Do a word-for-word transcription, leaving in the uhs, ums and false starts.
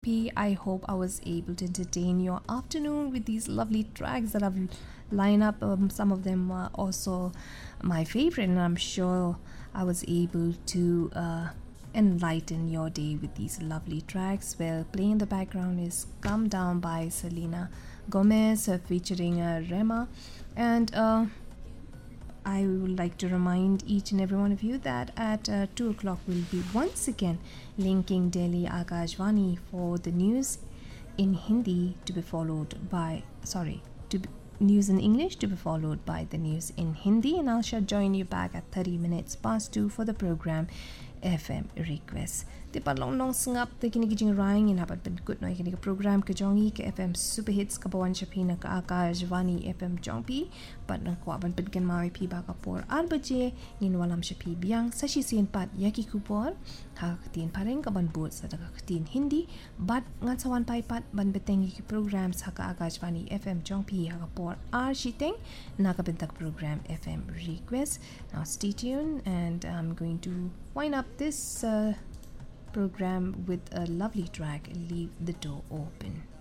P. I hope I was able to entertain your afternoon with these lovely tracks that I've lined up. Um, some of them are also my favorite, and I'm sure I was able to uh, enlighten your day with these lovely tracks. Well, playing in the background is Calm Down by Selena Gomez uh, featuring uh, Rema. And uh, I would like to remind each and every one of you that at uh, two o'clock we'll be once again linking Delhi Akashvani for the news in Hindi to be followed by, sorry, to be, news in English to be followed by the news in Hindi. And I shall join you back at thirty minutes past two for the program F M Request. Di pa long long singap di kinigijing rang in hapat ben good no ikinig program ka jongi ka F M Super Hits ka bawan siya pina ka Akashvani F M jongpi pat nang kwa ban ben mawi pi ba ka por ar baje nin walam siya pi biang sa si sin pat yaki kupor ha katin pareng ka ban buot sa daga katin Hindi but ngat sawan pai pat ban beteng ki programs ha ka Akashvani F M jongpi ha ka por ar shiteng na ka bentak program F M Request. Now stay tuned, and I'm going to wind up this uh, program with a lovely track, Leave the Door Open.